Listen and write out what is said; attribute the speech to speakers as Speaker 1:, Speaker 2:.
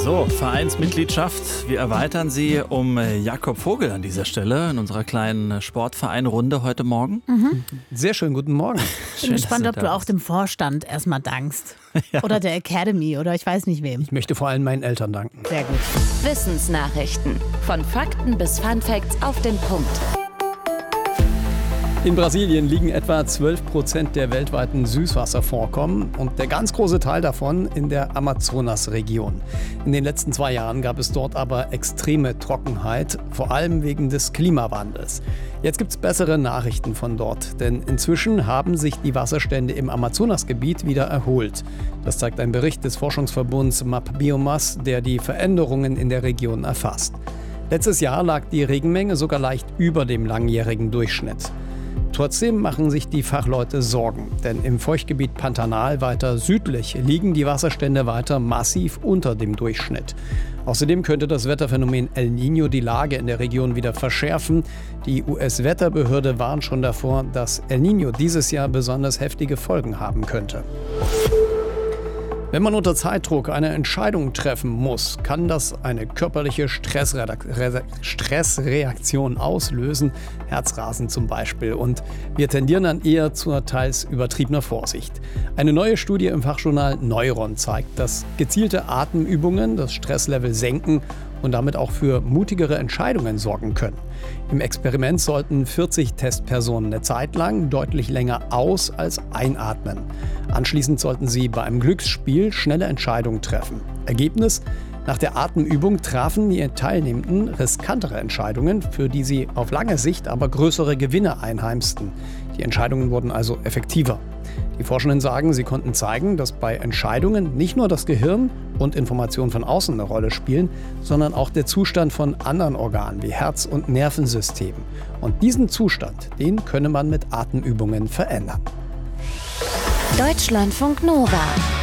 Speaker 1: So, Vereinsmitgliedschaft. Wir erweitern sie um Jakob Vogel an dieser Stelle in unserer kleinen Sportverein-Runde heute Morgen.
Speaker 2: Sehr schön, guten Morgen.
Speaker 3: Ich bin gespannt, ob du auch dem Vorstand erstmal dankst. Ja. Oder der Academy oder ich weiß nicht wem.
Speaker 2: Ich möchte vor allem meinen Eltern danken.
Speaker 3: Sehr gut.
Speaker 4: Wissensnachrichten. Von Fakten bis Funfacts auf den Punkt.
Speaker 2: In Brasilien liegen etwa 12% der weltweiten Süßwasservorkommen und der ganz große Teil davon in der Amazonas-Region. In den letzten 2 Jahren gab es dort aber extreme Trockenheit, vor allem wegen des Klimawandels. Jetzt gibt es bessere Nachrichten von dort, denn inzwischen haben sich die Wasserstände im Amazonasgebiet wieder erholt. Das zeigt ein Bericht des Forschungsverbunds MapBiomas, der die Veränderungen in der Region erfasst. Letztes Jahr lag die Regenmenge sogar leicht über dem langjährigen Durchschnitt. Trotzdem machen sich die Fachleute Sorgen, denn im Feuchtgebiet Pantanal weiter südlich liegen die Wasserstände weiter massiv unter dem Durchschnitt. Außerdem könnte das Wetterphänomen El Niño die Lage in der Region wieder verschärfen. Die US-Wetterbehörde warnt schon davor, dass El Niño dieses Jahr besonders heftige Folgen haben könnte. Wenn man unter Zeitdruck eine Entscheidung treffen muss, kann das eine körperliche Stressreaktion auslösen, Herzrasen zum Beispiel. Und wir tendieren dann eher zur teils übertriebener Vorsicht. Eine neue Studie im Fachjournal Neuron zeigt, dass gezielte Atemübungen das Stresslevel senken und damit auch für mutigere Entscheidungen sorgen können. Im Experiment sollten 40 Testpersonen eine Zeit lang deutlich länger aus- als einatmen. Anschließend sollten sie bei einem Glücksspiel schnelle Entscheidungen treffen. Ergebnis: Nach der Atemübung trafen die Teilnehmenden riskantere Entscheidungen, für die sie auf lange Sicht aber größere Gewinne einheimsten. Die Entscheidungen wurden also effektiver. Die Forschenden sagen, sie konnten zeigen, dass bei Entscheidungen nicht nur das Gehirn und Informationen von außen eine Rolle spielen, sondern auch der Zustand von anderen Organen wie Herz- und Nervensystemen. Und diesen Zustand, den könne man mit Atemübungen verändern.
Speaker 4: Deutschlandfunk Nova.